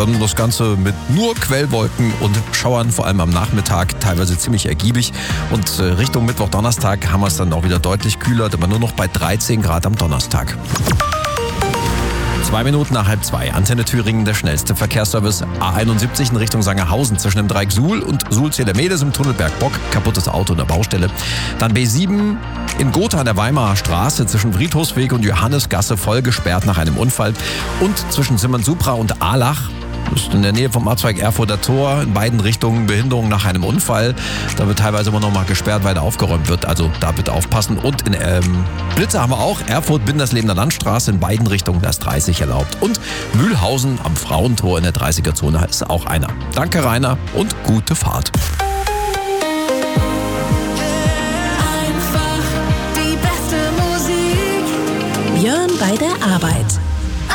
dann das Ganze mit nur Quellwolken und Schauern, vor allem am Nachmittag, teilweise ziemlich ergiebig. Und Richtung Mittwoch, Donnerstag haben wir es dann auch wieder deutlich kühler, aber nur noch bei 13 Grad am Donnerstag. 2 Minuten nach 1:30. Antenne Thüringen, der schnellste Verkehrsservice. A71 in Richtung Sangerhausen zwischen dem Dreieck Suhl und Suhl-Zedermedes im Tunnel Bergbock. Kaputtes Auto in der Baustelle. Dann B7 in Gotha an der Weimarer Straße zwischen Friedhofsweg und Johannesgasse voll gesperrt nach einem Unfall. Und zwischen Simmern-Supra und Ahlach, das ist in der Nähe vom A-Zweig Erfurter Tor, in beiden Richtungen Behinderung nach einem Unfall. Da wird teilweise immer noch mal gesperrt, weil da aufgeräumt wird. Also da bitte aufpassen. Und in Blitze haben wir auch. Erfurt, Binderslebener Landstraße in beiden Richtungen, da ist 30 erlaubt. Und Mühlhausen am Frauentor in der 30er-Zone ist auch einer. Danke, Rainer, und gute Fahrt. Einfach die beste Musik. Björn bei der Arbeit.